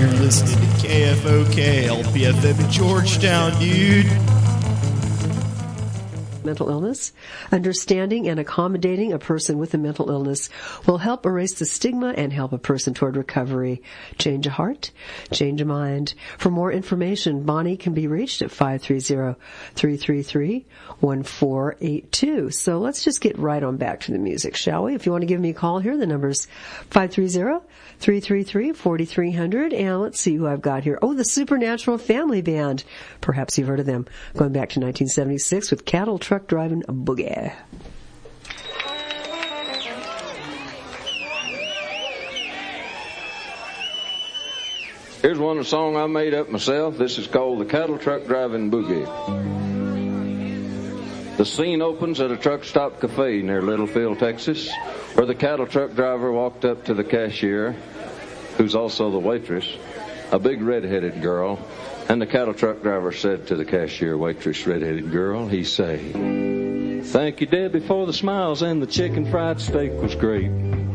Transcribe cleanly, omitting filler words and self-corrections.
You're listening to KFOK, LPFM in Georgetown, dude. Mental illness. Understanding and accommodating a person with a mental illness will help erase the stigma and help a person toward recovery. Change a heart, change a mind. For more information, Bonnie can be reached at 530-333-1482. So let's just get right on back to the music, shall we? If you want to give me a call here, the number's 530-333-4300. And let's see who I've got here. Oh, the Supernatural Family Band. Perhaps you've heard of them. Going back to 1976 with Cattle Truck Driving Boogie. Here's one song I made up myself. This is called The Cattle Truck Driving Boogie. The scene opens at a truck stop cafe near Littlefield, Texas, where the cattle truck driver walked up to the cashier, who's also the waitress, a big red-headed girl. And the cattle truck driver said to the cashier, waitress, red-headed girl, he say, "Thank you, Debbie, for the smiles, and the chicken fried steak was great.